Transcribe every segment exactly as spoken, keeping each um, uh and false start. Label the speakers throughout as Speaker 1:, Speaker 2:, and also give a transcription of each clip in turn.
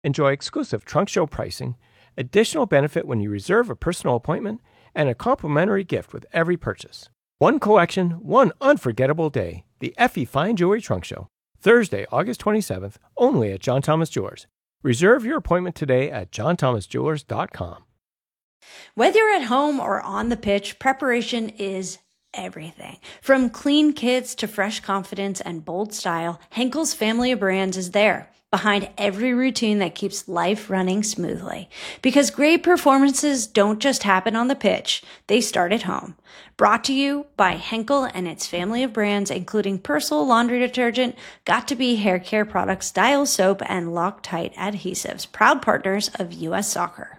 Speaker 1: Enjoy exclusive Trunk Show pricing, additional benefit when you reserve a personal appointment, and a complimentary gift with every purchase. One collection, one unforgettable day. The Effie Fine Jewelry Trunk Show. Thursday, August twenty-seventh, only at John Thomas Jewelers. Reserve your appointment today at john thomas jewelers dot com.
Speaker 2: Whether you're at home or on the pitch, preparation is everything. From clean kits to fresh confidence and bold style, Henkel's family of brands is there, behind every routine that keeps life running smoothly. Because great performances don't just happen on the pitch, they start at home. Brought to you by Henkel and its family of brands, including Persil laundry detergent, Got2b hair care products, Dial soap, and Loctite adhesives, proud partners of U S Soccer.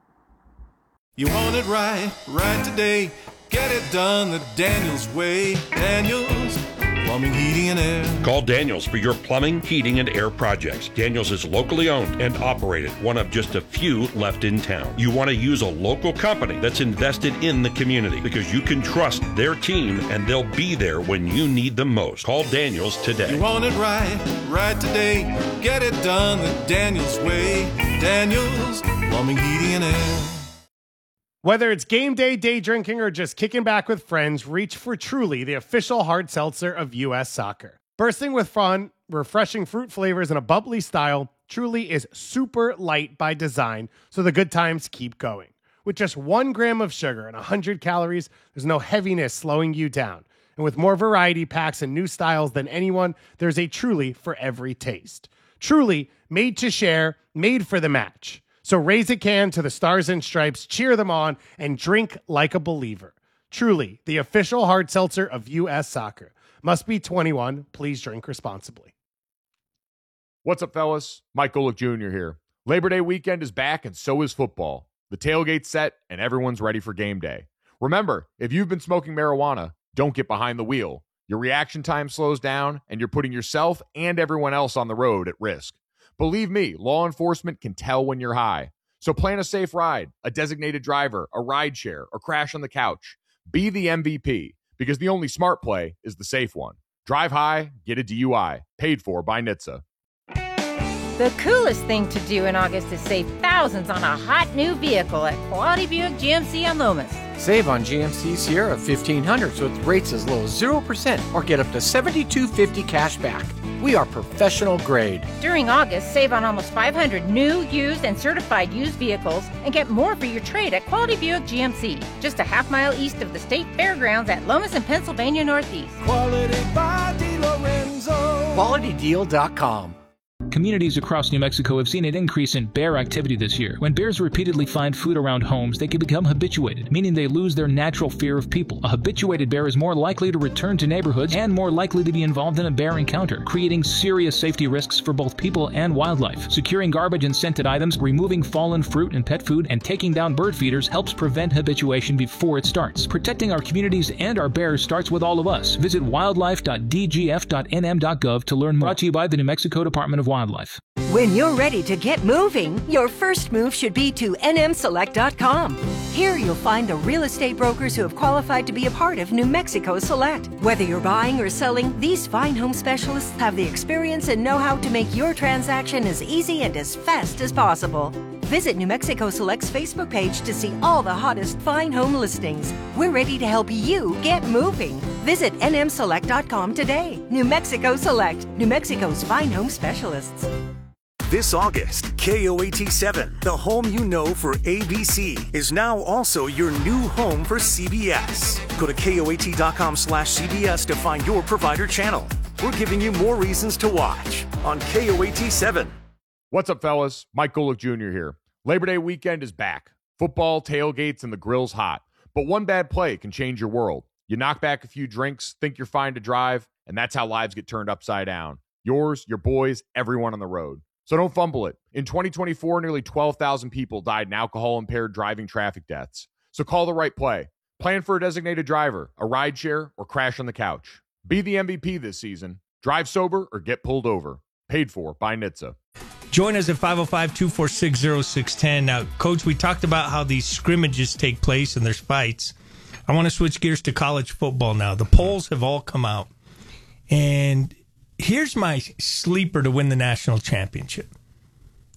Speaker 3: You want it right, right today. Get it done the Daniels way. Daniels Plumbing, Heating, and Air.
Speaker 4: Call Daniels for your plumbing, heating, and air projects. Daniels is locally owned and operated, one of just a few left in town. You want to use a local company that's invested in the community because you can trust their team and they'll be there when you need them most. Call Daniels today.
Speaker 3: You want it right, right today. Get it done the Daniels way. Daniels Plumbing, Heating, and Air.
Speaker 5: Whether it's game day, day drinking, or just kicking back with friends, reach for Truly, the official hard seltzer of U S Soccer. Bursting with fun, refreshing fruit flavors, and a bubbly style, Truly is super light by design, so the good times keep going. With just one gram of sugar and one hundred calories, there's no heaviness slowing you down. And with more variety packs and new styles than anyone, there's a Truly for every taste. Truly, made to share, made for the match. So raise a can to the Stars and Stripes, cheer them on, and drink like a believer. Truly, the official hard seltzer of U S Soccer. Must be twenty-one. Please drink responsibly.
Speaker 6: What's up, fellas? Mike Golick Junior here. Labor Day weekend is back, and so is football. The tailgate's set, and everyone's ready for game day. Remember, if you've been smoking marijuana, don't get behind the wheel. Your reaction time slows down, and you're putting yourself and everyone else on the road at risk. Believe me, law enforcement can tell when you're high. So plan a safe ride, a designated driver, a ride share, or crash on the couch. Be the M V P, because the only smart play is the safe one. Drive high, get a D U I. Paid for by N H T S A.
Speaker 7: The coolest thing to do in August is save thousands on a hot new vehicle at Quality Buick G M C on Lomas.
Speaker 8: Save on G M C Sierra fifteen hundreds with rates as low as zero percent or get up to seventy-two fifty cash back. We are professional grade.
Speaker 7: During August, save on almost five hundred new, used, and certified used vehicles and get more for your trade at Quality Buick G M C, just a half mile east of the state fairgrounds at Lomas and Pennsylvania Northeast.
Speaker 3: Quality by DiLorenzo.
Speaker 8: quality deal dot com.
Speaker 9: Communities across New Mexico have seen an increase in bear activity this year. When bears repeatedly find food around homes, they can become habituated, meaning they lose their natural fear of people. A habituated bear is more likely to return to neighborhoods and more likely to be involved in a bear encounter, creating serious safety risks for both people and wildlife. Securing garbage and scented items, removing fallen fruit and pet food, and taking down bird feeders helps prevent habituation before it starts. Protecting our communities and our bears starts with all of us. Visit wildlife dot d g f dot n m dot gov to learn more. Brought to you by the New Mexico Department of Wildlife.
Speaker 10: When you're ready to get moving, your first move should be to N M select dot com. Here you'll find the real estate brokers who have qualified to be a part of New Mexico Select. Whether you're buying or selling, these fine home specialists have the experience and know-how to make your transaction as easy and as fast as possible. Visit New Mexico Select's Facebook page to see all the hottest fine home listings. We're ready to help you get moving. Visit N M select dot com today. New Mexico Select, New Mexico's fine home specialists.
Speaker 11: This August, K O A T seven, the home you know for A B C, is now also your new home for C B S. Go to K O A T dot com slash C B S to find your provider channel. We're giving you more reasons to watch on K O A T seven.
Speaker 6: What's up, fellas? Mike Golick Junior here. Labor Day weekend is back. Football, tailgates, and the grill's hot. But one bad play can change your world. You knock back a few drinks, think you're fine to drive, and that's how lives get turned upside down. Yours, your boys, everyone on the road. So don't fumble it. In twenty twenty-four, nearly twelve thousand people died in alcohol-impaired driving traffic deaths. So call the right play. Plan for a designated driver, a ride share, or crash on the couch. Be the M V P this season. Drive sober or get pulled over. Paid for by N H T S A.
Speaker 12: Join us at five oh five, two four six, oh six one oh. Now, Coach, we talked about how these scrimmages take place and there's fights. I want to switch gears to college football now. The polls have all come out. And here's my sleeper to win the national championship.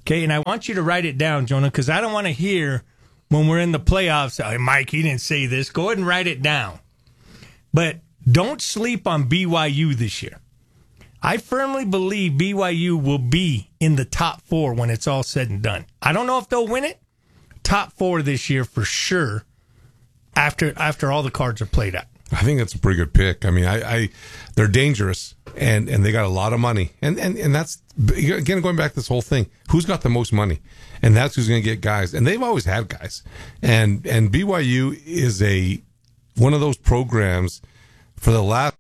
Speaker 12: Okay, and I want you to write it down, Jonah, because I don't want to hear when we're in the playoffs, oh, Mike, he didn't say this. Go ahead and write it down. But don't sleep on B Y U this year. I firmly believe B Y U will be in the top four when it's all said and done. I don't know if they'll win it. Top four this year for sure after after all the cards are played out.
Speaker 13: I think that's a pretty good pick. I mean, I, I they're dangerous and, and they got a lot of money. And, and and that's, again, going back to this whole thing, who's got the most money? And that's who's going to get guys. And they've always had guys. And and B Y U is a one of those programs for the last,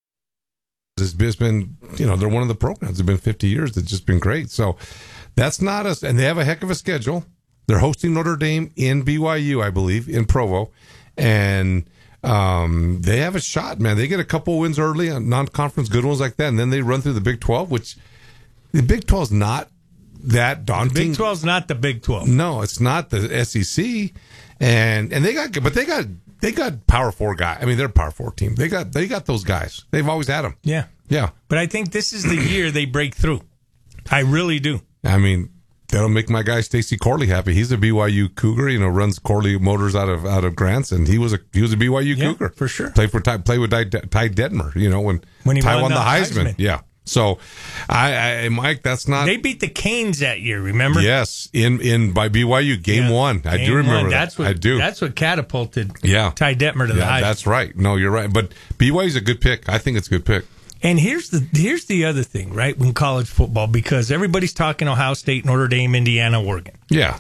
Speaker 13: it's been, you know, they're one of the programs. It's been fifty years. It's just been great. So that's not us. And they have a heck of a schedule. They're hosting Notre Dame in B Y U, I believe, in Provo. And um, they have a shot, man. They get a couple wins early on non-conference good ones like that. And then they run through the Big twelve, which the Big twelve is not that daunting.
Speaker 12: The Big twelve is not the Big twelve.
Speaker 13: No, it's not the S E C. And and they got, but they got, they got Power Four guys. I mean, they're a Power Four team. They got, they got those guys. They've always had them.
Speaker 12: Yeah.
Speaker 13: Yeah.
Speaker 12: But I think this is the year they break through. I really do.
Speaker 13: I mean, that'll make my guy Stacy Corley happy. He's a B Y U Cougar, you know, runs Corley Motors out of out of Grants, and he was a he was a B Y U
Speaker 12: yeah,
Speaker 13: Cougar
Speaker 12: for sure.
Speaker 13: Played for Ty, played with Ty, Ty Detmer, you know, when,
Speaker 12: when he
Speaker 13: Ty
Speaker 12: won,
Speaker 13: won the,
Speaker 12: the
Speaker 13: Heisman.
Speaker 12: Heisman.
Speaker 13: Yeah. So, I, I Mike, that's not.
Speaker 12: They beat the Canes that year. Remember?
Speaker 13: Yes, in in by B Y U game yeah. one. I
Speaker 12: game
Speaker 13: do remember
Speaker 12: one.
Speaker 13: that.
Speaker 12: That's what,
Speaker 13: I do.
Speaker 12: That's what catapulted.
Speaker 13: Yeah.
Speaker 12: Ty Detmer to the
Speaker 13: yeah,
Speaker 12: Heisman.
Speaker 13: That's right. No, you're right. But B Y U's a good pick. I think it's a good pick.
Speaker 12: And here's the here's the other thing, right? In college football, because everybody's talking Ohio State, Notre Dame, Indiana, Oregon.
Speaker 13: Yeah,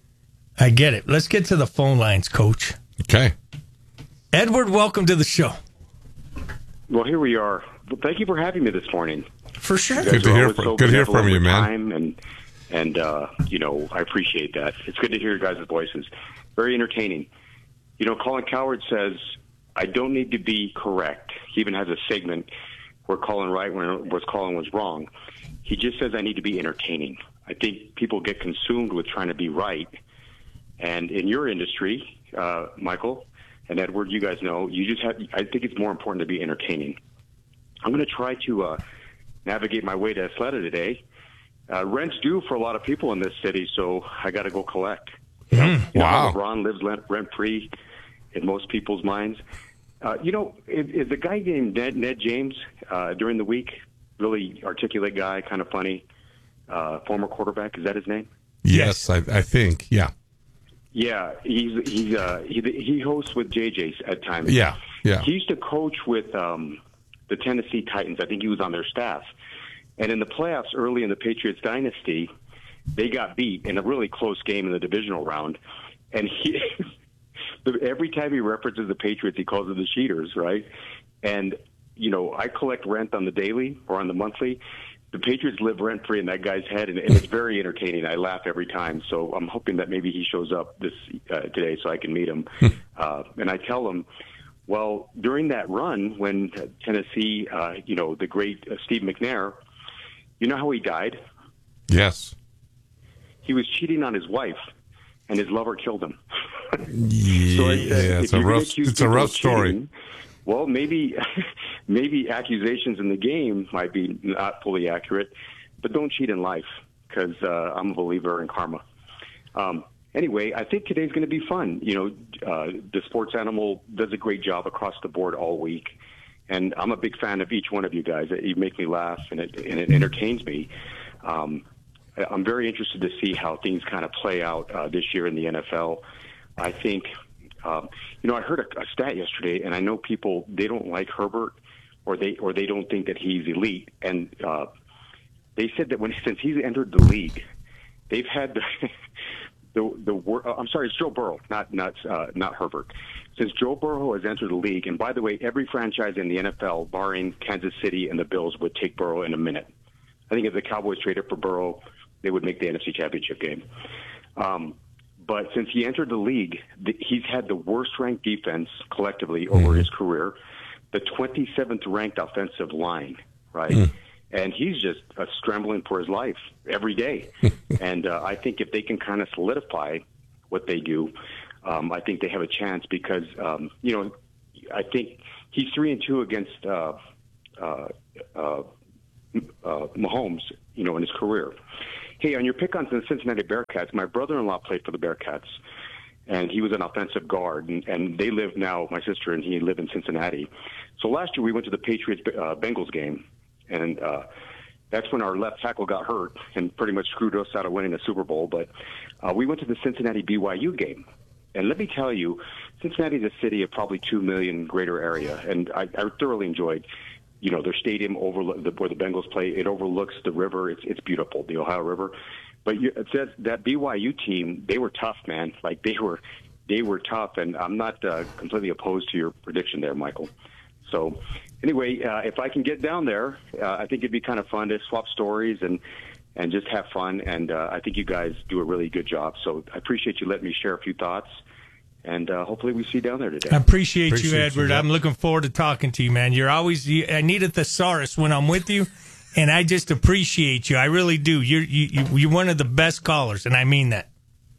Speaker 12: I get it. Let's get to the phone lines, Coach.
Speaker 13: Okay.
Speaker 12: Edward, welcome to the show.
Speaker 14: Well, here we are. Well, thank you for having me this morning.
Speaker 12: For sure.
Speaker 13: Good to hear from, so good to hear from you, man.
Speaker 14: Time and and uh, you know, I appreciate that. It's good to hear your guys' voices. Very entertaining. You know, Colin Cowherd says, "I don't need to be correct." He even has a segment where Colin right when was Colin was wrong. He just says, "I need to be entertaining." I think people get consumed with trying to be right. And in your industry, uh, Michael and Edward, you guys know, you just have. I think it's more important to be entertaining. I'm going to try to uh, navigate my way to Athleta today. Uh, rent's due for a lot of people in this city, so I got to go collect. You know,
Speaker 13: mm, wow.
Speaker 14: LeBron lives rent-free in most people's minds. Uh, you know, is, is the guy named Ned, Ned James uh, during the week, really articulate guy, kind of funny, uh, former quarterback, is that his name?
Speaker 13: Yes, I, I think, yeah.
Speaker 14: Yeah, he's he's uh, he he hosts with J J at times.
Speaker 13: Yeah, yeah.
Speaker 14: He used to coach with um, the Tennessee Titans. I think he was on their staff. And in the playoffs early in the Patriots dynasty, they got beat in a really close game in the divisional round. And he, every time he references the Patriots, he calls them the cheaters, right? And, you know, I collect rent on the daily or on the monthly. The Patriots live rent-free in that guy's head, and, and it's very entertaining. I laugh every time. So I'm hoping that maybe he shows up this uh, today so I can meet him. uh, and I tell him, well, during that run when Tennessee, uh, you know, the great uh, Steve McNair, you know how he died?
Speaker 13: Yes.
Speaker 14: He was cheating on his wife, and his lover killed him.
Speaker 13: yeah,
Speaker 14: so I said,
Speaker 13: yeah, it's a rough, it's a rough story.
Speaker 14: Cheating, well, maybe maybe accusations in the game might be not fully accurate, but don't cheat in life, because uh, I'm a believer in karma. Um, anyway, I think today's going to be fun. You know, uh, the Sports Animal does a great job across the board all week, and I'm a big fan of each one of you guys. You make me laugh, and it, and it entertains me. Um, I'm very interested to see how things kind of play out uh, this year in the N F L. I think, um, you know, I heard a, a stat yesterday, and I know people, they don't like Herbert, or they or they don't think that he's elite. And uh, they said that when since he's entered the league, they've had the the, the uh, I'm sorry, it's Joe Burrow, not not uh, not Herbert. Since Joe Burrow has entered the league, and by the way, every franchise in the N F L, barring Kansas City and the Bills, would take Burrow in a minute. I think if the Cowboys traded for Burrow, they would make the N F C Championship game. Um, but since he entered the league, the, he's had the worst-ranked defense collectively over mm. his career, the twenty-seventh ranked offensive line, right? Mm. And he's just uh, scrambling for his life every day. and uh, I think if they can kind of solidify what they do, um, I think they have a chance because, um, you know, I think he's three and two against uh, uh, uh, uh, Mahomes, you know, in his career. Hey, on your pick on the Cincinnati Bearcats, my brother-in-law played for the Bearcats, and he was an offensive guard, and, and they live now, my sister and he live in Cincinnati. So last year we went to the Patriots-Bengals game, and uh, that's when our left tackle got hurt and pretty much screwed us out of winning the Super Bowl. But uh, we went to the Cincinnati B Y U game. And let me tell you, Cincinnati is a city of probably two million greater area, and I, I thoroughly enjoyed, you know, their stadium overlook the, where the Bengals play. It overlooks the river. It's it's beautiful, the Ohio River. But you, it says that B Y U team, they were tough, man. Like they were, they were tough, and I'm not uh, completely opposed to your prediction there, Michael. So anyway, uh, if I can get down there, uh, I think it'd be kind of fun to swap stories and. and just have fun, and uh, I think you guys do a really good job. So I appreciate you letting me share a few thoughts, and uh, hopefully we see you down there today.
Speaker 12: I appreciate,
Speaker 14: appreciate
Speaker 12: you, Edward.
Speaker 14: you,
Speaker 12: I'm looking forward to talking to you, man. You're always you, I need a thesaurus when I'm with you, and I just appreciate you. I really do. You're you, you're one of the best callers, and I mean that.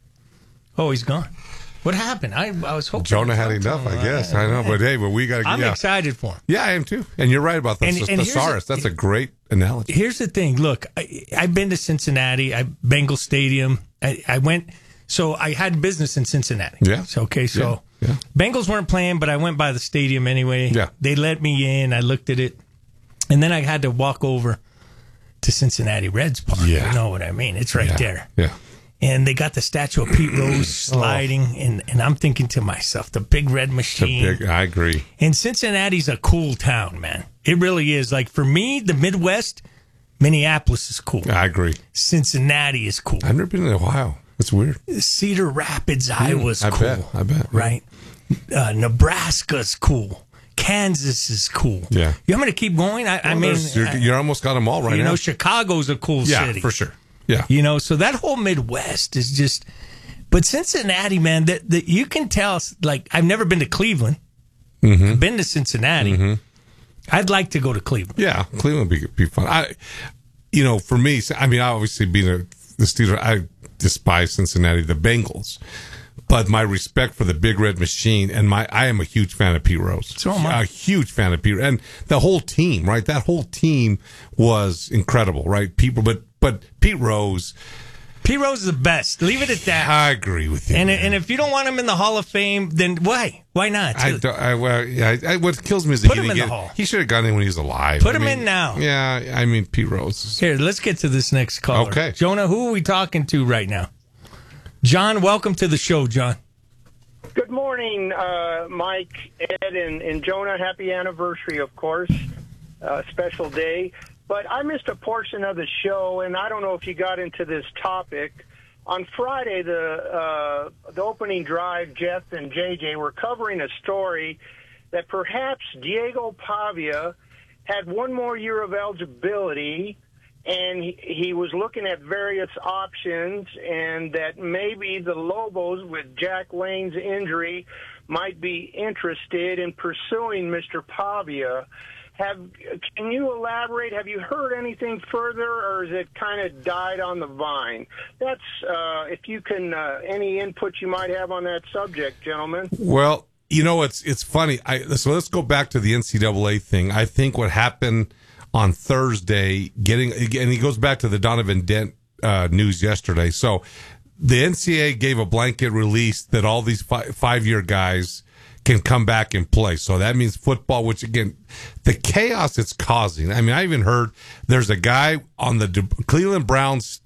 Speaker 12: Oh, he's gone. What happened? I I was hoping
Speaker 13: Jonah had enough, I guess. I know, but hey, but we got to.
Speaker 12: I'm
Speaker 13: yeah.
Speaker 12: excited for him.
Speaker 13: Yeah, I am too. And you're right about the
Speaker 12: And- and here's
Speaker 13: thesaurus.
Speaker 12: a-
Speaker 13: That's a great analogy.
Speaker 12: Here's the thing. Look, I, I've been to Cincinnati, I Bengal Stadium. I, I went, so I had business in Cincinnati.
Speaker 13: Yeah.
Speaker 12: So, okay, so
Speaker 13: Yeah, yeah.
Speaker 12: Bengals weren't playing, but I went by the stadium anyway.
Speaker 13: Yeah.
Speaker 12: They let me in. I looked at it, and then I had to walk over to Cincinnati Reds Park.
Speaker 13: Yeah.
Speaker 12: You know what I mean? It's right
Speaker 13: Yeah.
Speaker 12: there.
Speaker 13: Yeah.
Speaker 12: And they got the statue of Pete Rose sliding, and, and I'm thinking to myself, the big red
Speaker 13: It's a
Speaker 12: machine.
Speaker 13: big, I agree.
Speaker 12: And Cincinnati's a cool town, man. It really is. Like for me, the Midwest, Minneapolis is cool.
Speaker 13: I agree.
Speaker 12: Cincinnati is cool.
Speaker 13: I've never been in Ohio. It's weird.
Speaker 12: Cedar Rapids, Iowa's
Speaker 13: I
Speaker 12: cool.
Speaker 13: bet. I bet.
Speaker 12: Right? Uh, Nebraska's cool. Kansas is cool.
Speaker 13: Yeah.
Speaker 12: You want me to keep going? I, I
Speaker 13: Well,
Speaker 12: mean,
Speaker 13: there's- you're,
Speaker 12: I-
Speaker 13: you're almost got them all right
Speaker 12: you
Speaker 13: now.
Speaker 12: know, Chicago's a cool
Speaker 13: yeah,
Speaker 12: city.
Speaker 13: for sure. Yeah.
Speaker 12: You know, so that whole Midwest is just. But Cincinnati, man, that that you can tell. Like, I've never been to Cleveland.
Speaker 13: Mm-hmm.
Speaker 12: I've been to Cincinnati. I'd like to go to Cleveland.
Speaker 13: Yeah, Cleveland would be, be fun. I, you know, for me, I mean, obviously being a the Steelers, I despise Cincinnati, the Bengals, but my respect for the Big Red Machine, and my I am a huge fan of Pete Rose.
Speaker 12: So am I.
Speaker 13: A huge fan of Pete, and the whole team, right? That whole team was incredible, right? People, but but Pete Rose.
Speaker 12: Pete Rose is the best. Leave it at that.
Speaker 13: I agree with you.
Speaker 12: And
Speaker 13: man.
Speaker 12: and if you don't want him in the Hall of Fame, then why? Why not?
Speaker 13: I, don't- I, well, yeah, I, what kills me is that
Speaker 12: Put
Speaker 13: he
Speaker 12: him
Speaker 13: didn't
Speaker 12: in the
Speaker 13: get-
Speaker 12: Hall.
Speaker 13: He should have gone in when he was alive.
Speaker 12: Put
Speaker 13: I
Speaker 12: him
Speaker 13: mean,
Speaker 12: in now.
Speaker 13: Yeah, I mean Pete Rose.
Speaker 12: Here, let's get to this next caller.
Speaker 13: Okay.
Speaker 12: Jonah, who are we talking to right now? John, welcome to the show, John.
Speaker 15: Good morning, uh, Mike, Ed, and, and Jonah. Happy anniversary, of course. Uh, special day. But I missed a portion of the show, and I don't know if you got into this topic. On Friday, the uh, the opening drive, Jeff and J J were covering a story that perhaps Diego Pavia had one more year of eligibility, and he, he was looking at various options, and that maybe the Lobos, with Jack Lane's injury, might be interested in pursuing Mister Pavia. Have can you elaborate? Have you heard anything further, or is it kind of died on the vine? That's uh, if you can uh, any input you might have on that subject, gentlemen.
Speaker 13: Well, you know, it's it's funny. I, so let's go back to the N C double A thing. I think what happened on Thursday, getting and he goes back to the Donovan Dent uh, news yesterday. So the N C double A gave a blanket release that all these fi- five-year guys can come back and play. So that means football, which again, the chaos it's causing. I mean, I even heard there's a guy on the De- Cleveland Browns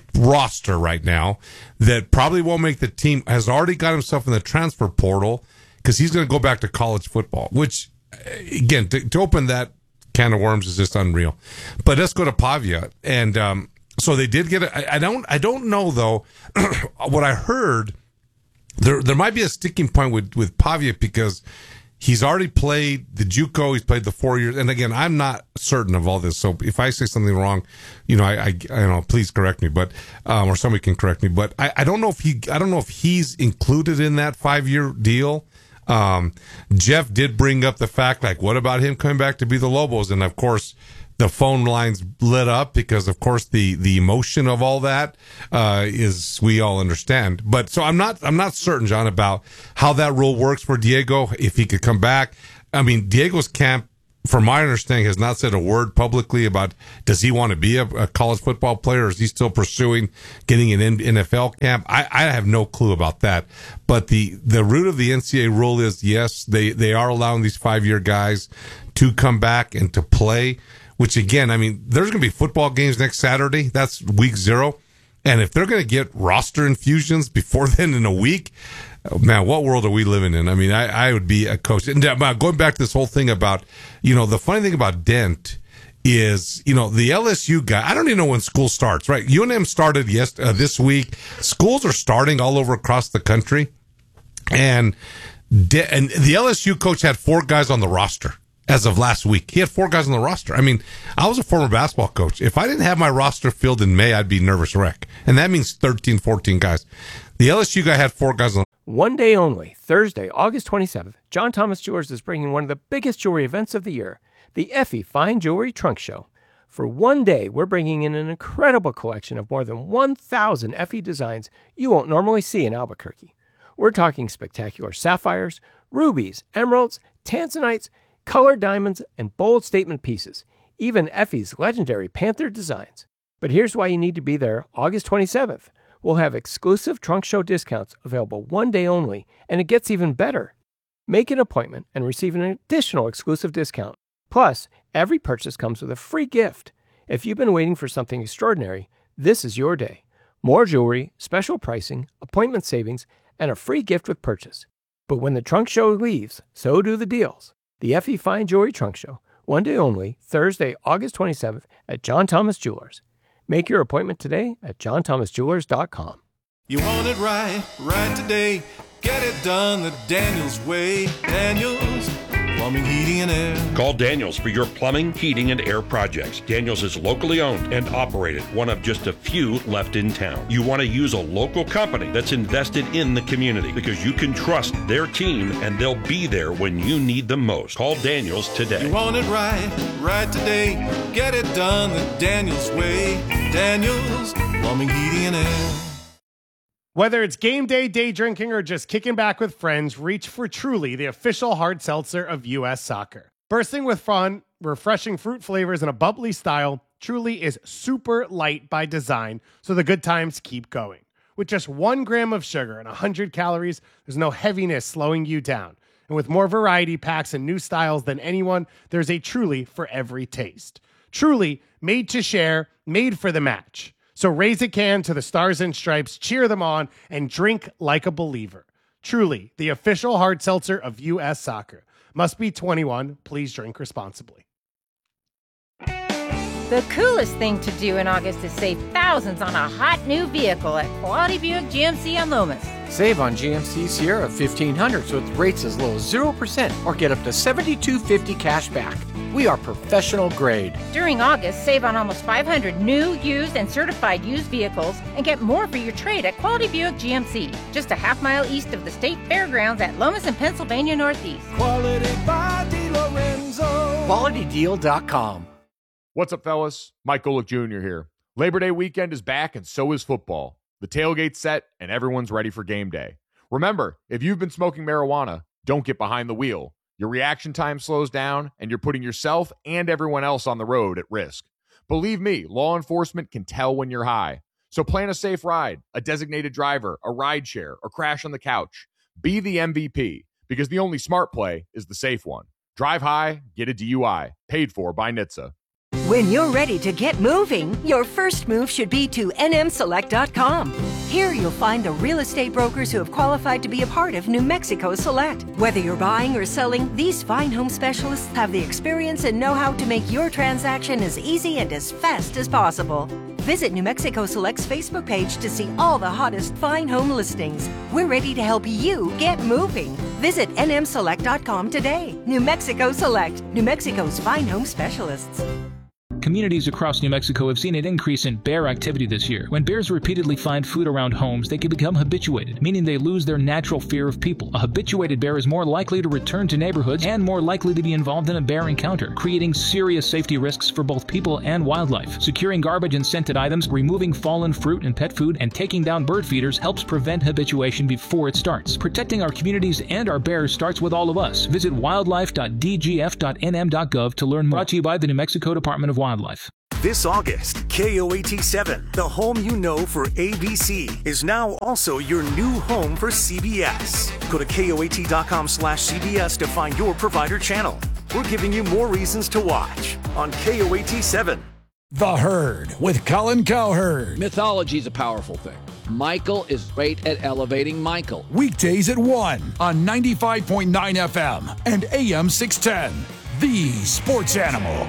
Speaker 13: roster right now that probably won't make the team, has already got himself in the transfer portal because he's going to go back to college football, which again, to, to open that can of worms is just unreal. But let's go to Pavia. And, um, so they did get it. I, I don't, I don't know though, what I heard, There, there might be a sticking point with, with Pavia because he's already played the JUCO. He's played the four years. And again, I'm not certain of all this. So if I say something wrong, you know, I, I, I don't know, please correct me, but, um, or somebody can correct me, but I, I don't know if he, I don't know if he's included in that five year deal. Um, Jeff did bring up the fact, like, what about him coming back to be the Lobos? And of course, the phone lines lit up because, of course, the, the emotion of all that, uh, is, we all understand. But so I'm not, I'm not certain, John, about how that rule works for Diego, if he could come back. I mean, Diego's camp from my understanding, has not said a word publicly about does he want to be a, a college football player, or is he still pursuing getting an N F L camp? I, I have no clue about that. But the, the root of the N C double A rule is, yes, they, they are allowing these five-year guys to come back and to play, which, again, I mean, there's going to be football games next Saturday. That's week zero. And if they're going to get roster infusions before then in a week, man, what world are we living in? I mean, I, I would be a coach. And going back to this whole thing about, you know, the funny thing about Dent is, you know, the L S U guy, I don't even know when school starts, right? U N M started yes, uh, this week. Schools are starting all over across the country. And, De- and the L S U coach had four guys on the roster as of last week. He had four guys on the roster. I mean, I was a former basketball coach. If I didn't have my roster filled in May, I'd be nervous wreck. And that means thirteen, fourteen guys. The L S U guy had four guys on.
Speaker 1: One day only, Thursday, August twenty-seventh, John Thomas Jewelers is bringing one of the biggest jewelry events of the year, the Effie Fine Jewelry Trunk Show. For one day, we're bringing in an incredible collection of more than one thousand Effie designs you won't normally see in Albuquerque. We're talking spectacular sapphires, rubies, emeralds, tanzanites, colored diamonds, and bold statement pieces, even Effie's legendary Panther designs. But here's why you need to be there August twenty-seventh. We'll have exclusive trunk show discounts available one day only, and it gets even better. Make an appointment and receive an additional exclusive discount. Plus, every purchase comes with a free gift. If you've been waiting for something extraordinary, this is your day. More jewelry, special pricing, appointment savings, and a free gift with purchase. But when the trunk show leaves, so do the deals. The Effie Fine Jewelry Trunk Show, one day only, Thursday, August twenty-seventh at John Thomas Jewelers. Make your appointment today at john thomas jewelers dot com.
Speaker 3: You want it right, right today. Get it done the Daniels way. Daniels Plumbing, Heating, and Air.
Speaker 4: Call Daniels for your plumbing, heating, and air projects. Daniels is locally owned and operated, one of just a few left in town. You want to use a local company that's invested in the community because you can trust their team and they'll be there when you need them most. Call Daniels today.
Speaker 3: You want it right, right today. Get it done the Daniels way. Daniels Plumbing, Heating, and Air.
Speaker 5: Whether it's game day, day drinking, or just kicking back with friends, reach for Truly, the official hard seltzer of U S Soccer. Bursting with fun, refreshing fruit flavors, and a bubbly style, Truly is super light by design, so the good times keep going. With just one gram of sugar and one hundred calories, there's no heaviness slowing you down. And with more variety packs and new styles than anyone, there's a Truly for every taste. Truly, made to share, made for the match. So raise a can to the Stars and Stripes, cheer them on, and drink like a believer. Truly, the official hard seltzer of U S Soccer. Must be twenty-one. Please drink responsibly.
Speaker 7: The coolest thing to do in August is save thousands on a hot new vehicle at Quality Buick G M C on Lomas.
Speaker 8: Save on G M C Sierra fifteen hundreds with rates as low as zero percent or get up to seventy-two fifty cash back. We are professional grade.
Speaker 7: During August, save on almost five hundred new, used, and certified used vehicles and get more for your trade at Quality Buick G M C, just a half mile east of the State Fairgrounds at Lomas and Pennsylvania Northeast.
Speaker 3: Quality by DiLorenzo.
Speaker 8: quality deal dot com.
Speaker 6: What's up, fellas? Mike Golick Junior here. Labor Day weekend is back, and so is football. The tailgate's set, and everyone's ready for game day. Remember, if you've been smoking marijuana, don't get behind the wheel. Your reaction time slows down, and you're putting yourself and everyone else on the road at risk. Believe me, law enforcement can tell when you're high. So plan a safe ride, a designated driver, a ride share, or crash on the couch. Be the M V P, because the only smart play is the safe one. Drive high, get a D U I. Paid for by N H T S A.
Speaker 10: When you're ready to get moving, your first move should be to N M select dot com. Here you'll find the real estate brokers who have qualified to be a part of New Mexico Select. Whether you're buying or selling, these fine home specialists have the experience and know-how to make your transaction as easy and as fast as possible. Visit New Mexico Select's Facebook page to see all the hottest fine home listings. We're ready to help you get moving. Visit N M select dot com today. New Mexico Select, New Mexico's fine home specialists.
Speaker 9: communities across New Mexico have seen an increase in bear activity this year. When bears repeatedly find food around homes, they can become habituated, meaning they lose their natural fear of people. A habituated bear is more likely to return to neighborhoods and more likely to be involved in a bear encounter, creating serious safety risks for both people and wildlife. Securing garbage and scented items, removing fallen fruit and pet food, and taking down bird feeders helps prevent habituation before it starts. Protecting our communities and our bears starts with all of us. Visit wildlife dot d g f dot n m dot gov to learn more. Brought to you by the New Mexico Department of Wildlife.
Speaker 11: This August, K O A T seven, the home you know for A B C, is now also your new home for C B S. Go to K O A T dot com slash C B S to find your provider channel. We're giving you more reasons to watch on K O A T seven.
Speaker 16: The Herd with Colin Cowherd.
Speaker 17: Mythology is a powerful thing. Michael is great at elevating Michael.
Speaker 16: Weekdays at one on ninety-five point nine F M and A M six ten. The Sports Animal.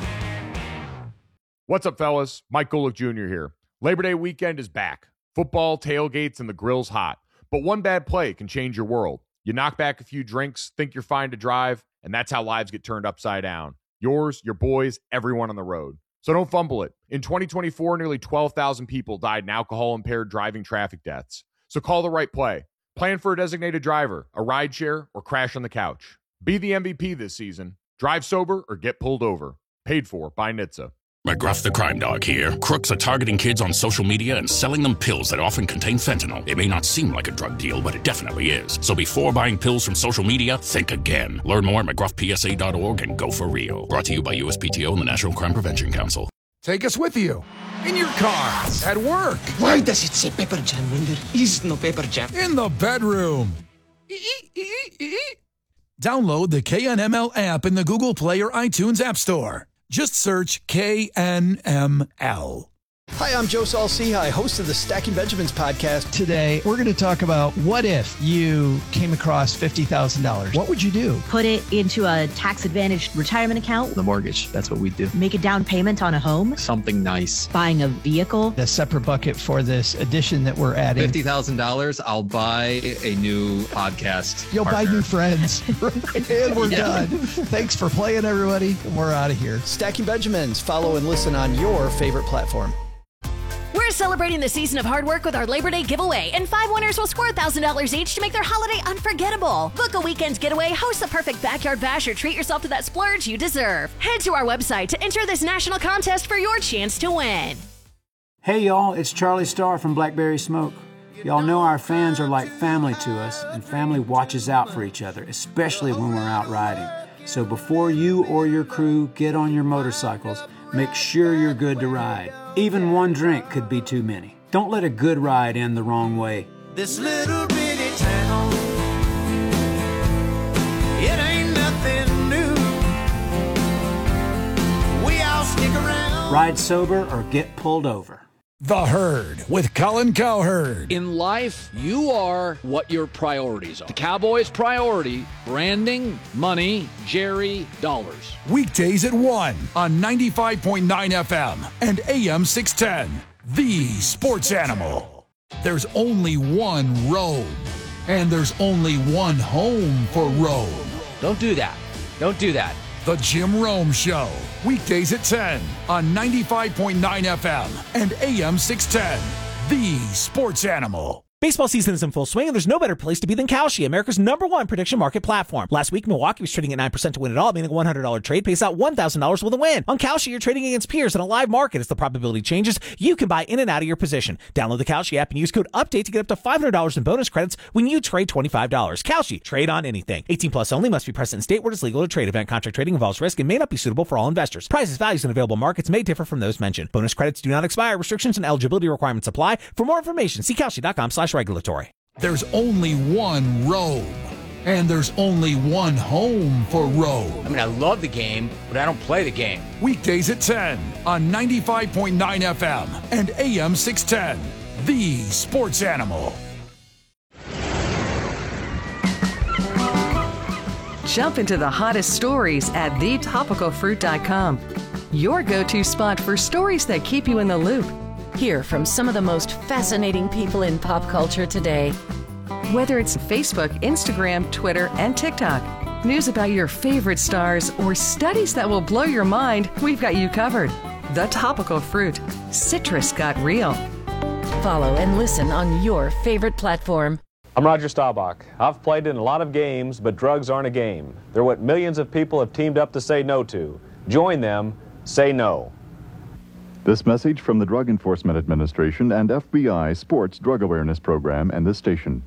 Speaker 6: What's up, fellas? Mike Golick Junior here. Labor Day weekend is back. Football, tailgates, and the grill's hot. But one bad play can change your world. You knock back a few drinks, think you're fine to drive, and that's how lives get turned upside down. Yours, your boys, everyone on the road. So don't fumble it. In twenty twenty-four, nearly twelve thousand people died in alcohol-impaired driving traffic deaths. So call the right play. Plan for a designated driver, a rideshare, or crash on the couch. Be the M V P this season. Drive sober or get pulled over. Paid for by N H T S A.
Speaker 18: McGruff the Crime Dog here. Crooks are targeting kids on social media and selling them pills that often contain fentanyl. It may not seem like a drug deal, but it definitely is. So before buying pills from social media, think again. Learn more at mcgruff p s a dot org and go for real. Brought to you by U S P T O and the National Crime Prevention Council.
Speaker 16: Take us with you. In your car. At work.
Speaker 19: Why does it say Pepper Jam when there is no Pepper Jam?
Speaker 16: In the bedroom. Download the K N M L app in the Google Play or iTunes App Store. Just search K N M L.
Speaker 20: Hi, I'm Joe Saul-Sehy, host of the Stacking Benjamins podcast.
Speaker 21: Today, we're going to talk about what if you came across fifty thousand dollars? What would you do?
Speaker 22: Put it into a tax-advantaged retirement account.
Speaker 21: The mortgage, that's what we do.
Speaker 22: Make a down payment on a home.
Speaker 21: Something nice.
Speaker 22: Buying a vehicle.
Speaker 21: The separate bucket for this addition that we're adding.
Speaker 23: fifty thousand dollars, I'll buy a new podcast
Speaker 21: You'll
Speaker 23: partner.
Speaker 21: buy new friends. And we're yeah. done. Thanks for playing, everybody. We're out of here.
Speaker 20: Stacking Benjamins. Follow and listen on your favorite platform.
Speaker 24: We're celebrating the season of hard work with our Labor Day giveaway, and five winners will score one thousand dollars each to make their holiday unforgettable. Book a weekend's getaway, host the perfect backyard bash, or treat yourself to that splurge you deserve. Head to our website to enter this national contest for your chance to win.
Speaker 25: Hey, y'all, it's Charlie Starr from Blackberry Smoke. Y'all know our fans are like family to us, and family watches out for each other, especially when we're out riding. So before you or your crew get on your motorcycles, make sure you're good to ride. Even one drink could be too many. Don't let a good ride end the wrong way.
Speaker 26: This little bitty town, it ain't nothing new. We all stick around.
Speaker 25: Ride sober or get pulled over.
Speaker 16: The Herd with Colin Cowherd.
Speaker 17: In life, you are what your priorities are. The Cowboys' priority, branding, money, Jerry, dollars.
Speaker 16: Weekdays at one on ninety-five point nine F M and A M six ten. The Sports Animal. There's only one Rome, and there's only one home for Rome.
Speaker 17: Don't do that. Don't do that.
Speaker 16: The Jim Rome Show. Weekdays at ten on ninety-five point nine F M and A M six ten. The Sports Animal.
Speaker 27: Baseball season is in full swing, and there's no better place to be than Kalshi, America's number one prediction market platform. Last week, Milwaukee was trading at nine percent to win it all, meaning a one hundred dollars trade pays out one thousand dollars with a win. On Kalshi, you're trading against peers in a live market. As the probability changes, you can buy in and out of your position. Download the Kalshi app and use code UPDATE to get up to five hundred dollars in bonus credits when you trade twenty-five dollars. Kalshi, trade on anything. eighteen plus only, must be present in state where it's legal to trade. Event contract trading involves risk and may not be suitable for all investors. Prices, values, and available markets may differ from those mentioned. Bonus credits do not expire. Restrictions and eligibility requirements apply. For more information, see Kalshi.com slash regulatory.
Speaker 16: There's only one Rome, and there's only one home for Rome.
Speaker 17: I mean, I love the game, but I don't play the game.
Speaker 16: Weekdays at ten on ninety-five point nine F M and A M six ten. The Sports Animal.
Speaker 28: Jump into the hottest stories at the topical fruit dot com. Your go-to spot for stories that keep you in the loop. Hear from some of the most fascinating people in pop culture today. Whether it's Facebook, Instagram, Twitter, and TikTok, news about your favorite stars, or studies that will blow your mind, we've got you covered. The Topical Fruit. Citrus got real. Follow and listen on your favorite platform.
Speaker 1: I'm Roger Staubach. I've played in a lot of games, but drugs aren't a game. They're what millions of people have teamed up to say no to. Join them. Say no.
Speaker 2: This message from the Drug Enforcement Administration and F B I Sports Drug Awareness Program and this station.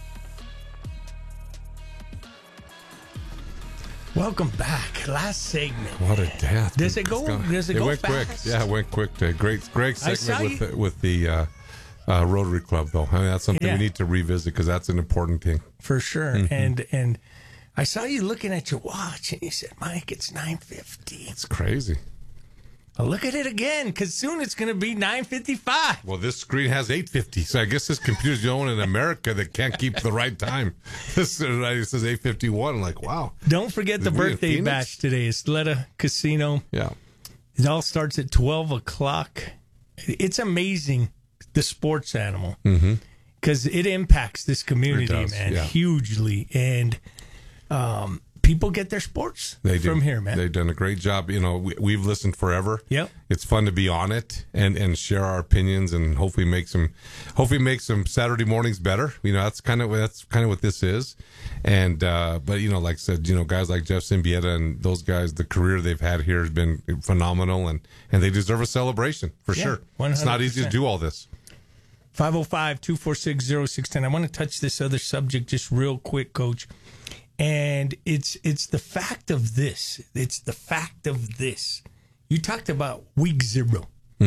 Speaker 4: Welcome back. Last segment.
Speaker 5: What a death.
Speaker 4: Does it go?
Speaker 5: Gone.
Speaker 4: Does it,
Speaker 5: it
Speaker 4: go
Speaker 5: went
Speaker 4: fast?
Speaker 5: quick. Yeah, it went quick. Uh, great, great segment with
Speaker 4: you.
Speaker 5: the, with the uh, uh, Rotary Club, though. I mean, that's something
Speaker 4: Yeah.
Speaker 5: we need to revisit because that's an important thing.
Speaker 4: For sure.
Speaker 5: Mhm.
Speaker 4: And and I saw you looking at your watch, and you said, "Mike, it's nine fifty."
Speaker 5: It's crazy.
Speaker 4: I'll look at it again, because soon it's going to be nine fifty-five.
Speaker 5: Well, this screen has eight fifty, so I guess this computer's the only one in America that can't keep the right time. This uh, it says eight fifty-one. I'm like, wow.
Speaker 4: Don't forget the
Speaker 5: Did we in
Speaker 4: birthday
Speaker 5: Phoenix?
Speaker 4: bash today. Isleta Casino.
Speaker 5: Yeah.
Speaker 4: It all starts at twelve o'clock. It's amazing, the sports animal, because
Speaker 5: Mm-hmm.
Speaker 4: it impacts this community,
Speaker 5: It does,
Speaker 4: man,
Speaker 5: yeah.
Speaker 4: hugely. And um, people get their sports
Speaker 5: They do.
Speaker 4: from here, man.
Speaker 5: They've done a great job. You know, we, we've listened forever.
Speaker 4: Yep.
Speaker 5: It's fun to be on it and, and share our opinions and hopefully make some hopefully make some Saturday mornings better. You know, that's kind of that's kind of what this is. And uh, but you know, like I said, you know, guys like Jeff Symbieta and those guys, the career they've had here has been phenomenal, and, and they deserve a celebration for
Speaker 4: Yeah,
Speaker 5: sure.
Speaker 4: one hundred percent.
Speaker 5: It's not easy to do all this.
Speaker 4: five oh five, two four six, oh six one oh. I want to touch this other subject just real quick, Coach. And it's it's the fact of this. It's the fact of this. You talked about week zero.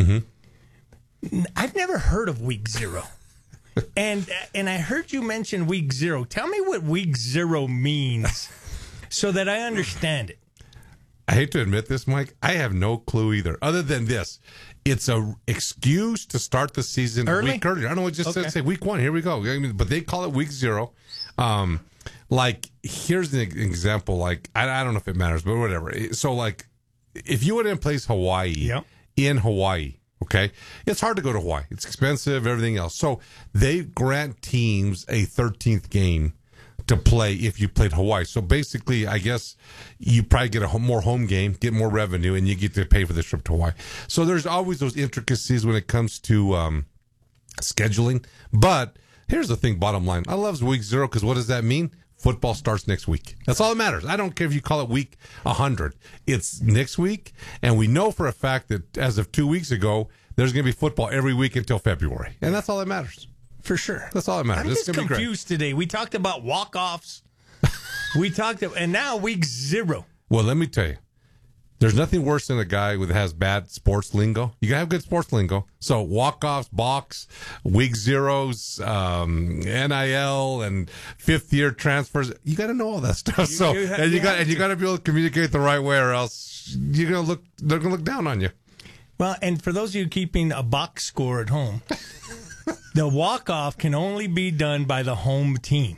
Speaker 5: Mm-hmm.
Speaker 4: I've never heard of week zero. and and I heard you mention week zero. Tell me what week zero means so that I understand it.
Speaker 5: I hate to admit this, Mike. I have no clue either. Other than this, it's a excuse to start the season
Speaker 4: Early?
Speaker 5: a week earlier. I don't know. It just
Speaker 4: Okay.
Speaker 5: says say week one. Here we go. I mean, but they call it week zero. Um, like here's an example. Like I, I don't know if it matters, but whatever. So like, if you went in place Hawaii
Speaker 4: Yep.
Speaker 5: in Hawaii, okay, it's hard to go to Hawaii. It's expensive. Everything else. So they grant teams a thirteenth game to play if you played Hawaii. So basically, I guess you probably get a ho- more home game, get more revenue, and you get to pay for the trip to Hawaii. So there's always those intricacies when it comes to um, scheduling. But here's the thing, bottom line. I love week zero because what does that mean? Football starts next week. That's all that matters. I don't care if you call it week one hundred. It's next week, and we know for a fact that as of two weeks ago, there's going to be football every week until February. And that's all that matters.
Speaker 4: For sure.
Speaker 5: That's all that matters.
Speaker 4: I'm
Speaker 5: It's
Speaker 4: just
Speaker 5: gonna be great.
Speaker 4: confused today. We talked about walk-offs. we talked about, and now week zero.
Speaker 5: Well, let me tell you, there's nothing worse than a guy who has bad sports lingo. You gotta have good sports lingo. So walk-offs, box, week zeros, um, N I L, and fifth-year transfers. You gotta know all that stuff. so
Speaker 4: you ha-
Speaker 5: and you
Speaker 4: you
Speaker 5: got
Speaker 4: have
Speaker 5: and you
Speaker 4: to.
Speaker 5: gotta be able to communicate the right way, or else you're gonna look. They're gonna look down on you.
Speaker 4: Well, and for those of you keeping a box score at home, the walk-off can only be done by the home team.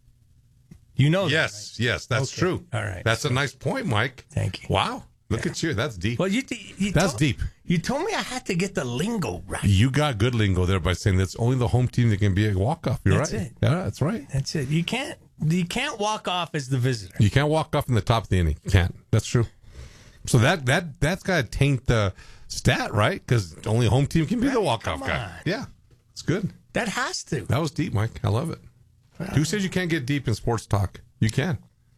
Speaker 4: You know that,
Speaker 5: Yes, yes, that's
Speaker 4: Okay.
Speaker 5: true.
Speaker 4: All right.
Speaker 5: That's a nice point, Mike.
Speaker 4: Thank you.
Speaker 5: Wow, look at you. That's deep.
Speaker 4: Well, you, you
Speaker 5: That's
Speaker 4: told,
Speaker 5: deep.
Speaker 4: You told me I had to get the lingo right.
Speaker 5: You got good lingo there by saying that's only the home team that can be a walk-off. You're
Speaker 4: That's
Speaker 5: right.
Speaker 4: it.
Speaker 5: Yeah, that's right.
Speaker 4: That's it. You can't you can't walk off as the visitor.
Speaker 5: You can't walk off in the top of the inning. You can't. That's true. So that that that's got to taint the stat, right? Because only home team can be the walk-off
Speaker 4: Come
Speaker 5: guy.
Speaker 4: on.
Speaker 5: Yeah, it's good.
Speaker 4: That has to.
Speaker 5: That was deep, Mike. I love it. Who says you can't get deep in sports talk? You can.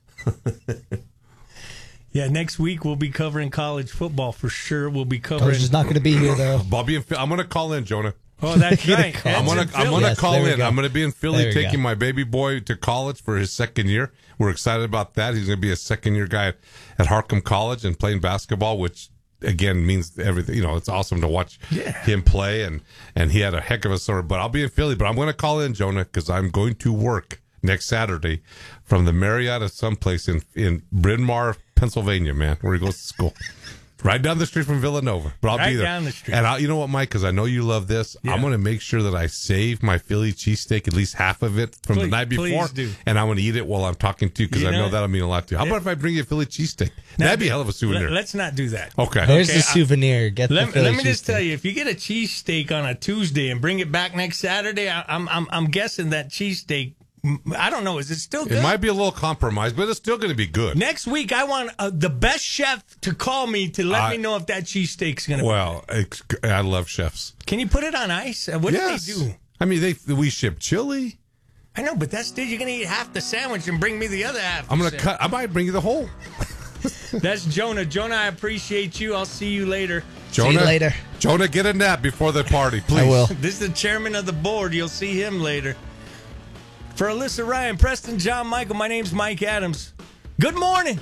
Speaker 4: Yeah, next week we'll be covering college football for sure. We'll be covering.
Speaker 21: Coach is not going to be here though.
Speaker 5: Bobby and Phil, I'm going to call in, Jonah.
Speaker 4: Oh, that's
Speaker 21: You're gonna
Speaker 4: right.
Speaker 21: call
Speaker 4: That's
Speaker 5: I'm gonna
Speaker 4: in
Speaker 5: I'm
Speaker 4: Philly.
Speaker 5: gonna
Speaker 21: Yes,
Speaker 5: call
Speaker 21: there we
Speaker 5: in.
Speaker 21: go.
Speaker 5: I'm gonna be in Philly
Speaker 21: There we
Speaker 5: taking
Speaker 21: go.
Speaker 5: my baby boy to college for his second year. We're excited about that. He's gonna be a second year guy at, at Harcum College and playing basketball, which again means everything. You know, it's awesome to watch
Speaker 4: Yeah.
Speaker 5: him play, and and he had a heck of a summer. But I'll be in Philly. But I'm gonna call in, Jonah, because I'm going to work next Saturday from the Marriott of someplace in in Bryn Mawr, Pennsylvania. Man, where he goes to school. Right down the street from Villanova. But I'll
Speaker 4: Right
Speaker 5: be there.
Speaker 4: down the street.
Speaker 5: And I'll, you know what, Mike? Because I know you love this.
Speaker 4: Yeah.
Speaker 5: I'm going to make sure that I save my Philly cheesesteak, at least half of it from the
Speaker 4: Please-
Speaker 5: night before.
Speaker 4: please do.
Speaker 5: And I'm going to eat it while I'm talking to you because
Speaker 4: You
Speaker 5: I know
Speaker 4: know-
Speaker 5: that'll mean a lot to you. How about if I bring you a Philly cheesesteak? That'd be a hell of a souvenir.
Speaker 4: Let, us not do that.
Speaker 5: Okay.
Speaker 21: There's
Speaker 4: Okay,
Speaker 21: the souvenir. Get the
Speaker 4: Let,
Speaker 21: Philly
Speaker 4: let me just
Speaker 21: cheesesteak.
Speaker 4: tell you, if you get a cheesesteak on a Tuesday and bring it back next Saturday, I, I'm I'm I'm guessing that cheesesteak I don't know. Is it still good?
Speaker 5: It might be a little compromised, but it's still going to be good.
Speaker 4: Next week, I want uh, the best chef to call me to let
Speaker 5: I-
Speaker 4: me know if that cheesesteak's going to
Speaker 5: Well, it's, I love chefs.
Speaker 4: be. Can you put it on ice? Uh, What
Speaker 5: Yes.
Speaker 4: do they do?
Speaker 5: I mean, they we ship chili.
Speaker 4: I know, but that's you're going to eat half the sandwich and bring me the other half.
Speaker 5: I'm
Speaker 4: you
Speaker 5: going to
Speaker 4: said.
Speaker 5: cut. I might bring you the whole.
Speaker 4: That's Jonah. Jonah, I appreciate you. I'll see you later.
Speaker 5: Jonah,
Speaker 21: you later.
Speaker 5: Jonah, get a nap before the party, please.
Speaker 21: I will.
Speaker 4: This is the chairman of the board. You'll see him later. For Alyssa Ryan, Preston, John Michael, my name's Mike Adams. Good morning.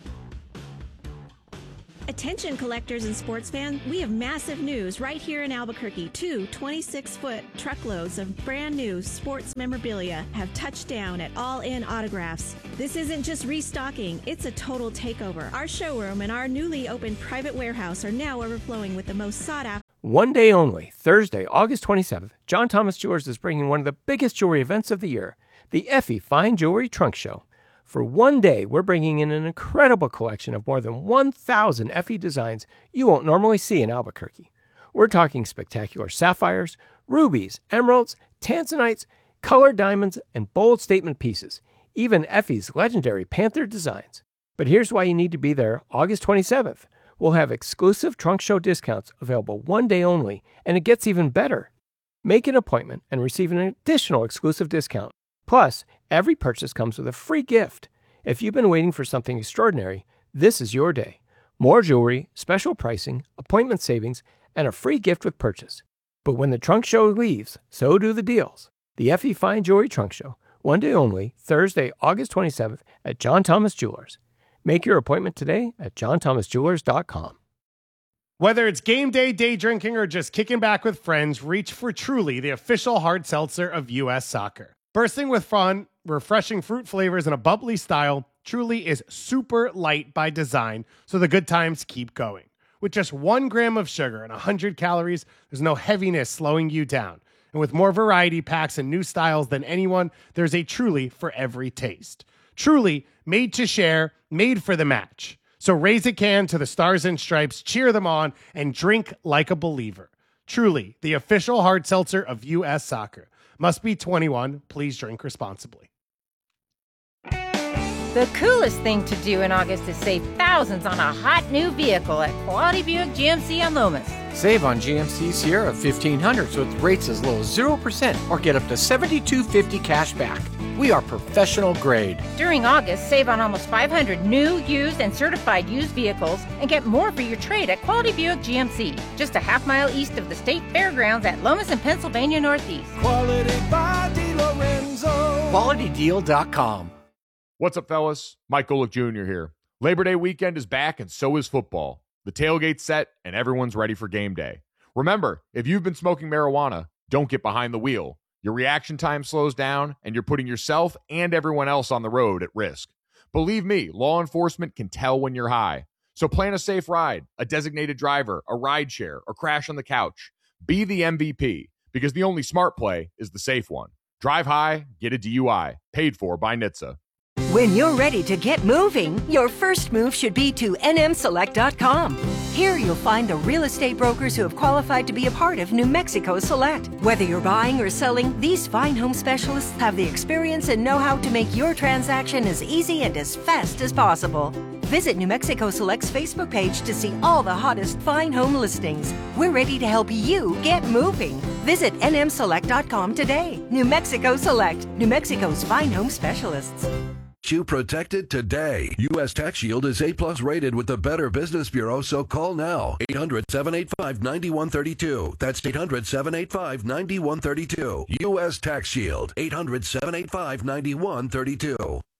Speaker 3: Attention collectors and sports fans, we have massive news right here in Albuquerque. Two twenty-six foot truckloads of brand new sports memorabilia have touched down at All In Autographs. This isn't just restocking, it's a total takeover. Our showroom and our newly opened private warehouse are now overflowing with the most sought after.
Speaker 7: One day only, Thursday, August twenty-seventh, John Thomas Jewelers is bringing one of the biggest jewelry events of the year, the Effie Fine Jewelry Trunk Show. For one day, we're bringing in an incredible collection of more than one thousand Effie designs you won't normally see in Albuquerque. We're talking spectacular sapphires, rubies, emeralds, tanzanites, colored diamonds, and bold statement pieces, even Effie's legendary Panther designs. But here's why you need to be there August twenty-seventh. We'll have exclusive trunk show discounts available one day only, and it gets even better. Make an appointment and receive an additional exclusive discount. Plus, every purchase comes with a free gift. If you've been waiting for something extraordinary, this is your day. More jewelry, special pricing, appointment savings, and a free gift with purchase. But when the trunk show leaves, so do the deals. The Effie Fine Jewelry Trunk Show, one day only, Thursday, August twenty-seventh at John Thomas Jewelers. Make your appointment today at john thomas jewelers dot com.
Speaker 8: Whether it's game day, day drinking, or just kicking back with friends, reach for Truly, the official hard seltzer of U S Soccer. Bursting with fun, refreshing fruit flavors, and a bubbly style, Truly is super light by design, so the good times keep going. With just one gram of sugar and one hundred calories, there's no heaviness slowing you down. And with more variety packs and new styles than anyone, there's a Truly for every taste. Truly, made to share, made for the match. So raise a can to the Stars and Stripes, cheer them on, and drink like a believer. Truly, the official hard seltzer of U S Soccer. Must be twenty-one. Please drink responsibly.
Speaker 10: The coolest thing to do in August is save thousands on a hot new vehicle at Quality Buick G M C on Loomis.
Speaker 12: Save on G M C Sierra fifteen hundred so with rates as low as zero percent or get up to seventy-two fifty cash back. We are professional grade.
Speaker 10: During August, save on almost five hundred new, used, and certified used vehicles and get more for your trade at Quality Buick G M C, just a half mile east of the State Fairgrounds at Lomas and Pennsylvania Northeast.
Speaker 26: Quality by DiLorenzo.
Speaker 12: quality deal dot com.
Speaker 6: What's up, fellas? Mike Golick Junior here. Labor Day weekend is back, and so is football. The tailgate's set, and everyone's ready for game day. Remember, if you've been smoking marijuana, don't get behind the wheel. Your reaction time slows down, and you're putting yourself and everyone else on the road at risk. Believe me, law enforcement can tell when you're high. So plan a safe ride, a designated driver, a ride share, or crash on the couch. Be the M V P, because the only smart play is the safe one. Drive high, get a D U I. Paid for by N H T S A.
Speaker 13: When you're ready to get moving, your first move should be to N M select dot com. Here you'll find the real estate brokers who have qualified to be a part of New Mexico Select. Whether you're buying or selling, these fine home specialists have the experience and know-how to make your transaction as easy and as fast as possible. Visit New Mexico Select's Facebook page to see all the hottest fine home listings. We're ready to help you get moving. Visit N M select dot com today. New Mexico Select, New Mexico's fine home specialists.
Speaker 14: You protected today. U S Tax Shield is A plus rated with the Better Business Bureau, so call now. eight hundred, seven eight five, nine one three two. That's eight hundred, seven eight five, nine one three two. U S Tax Shield. eight hundred, seven eight five, nine one three two.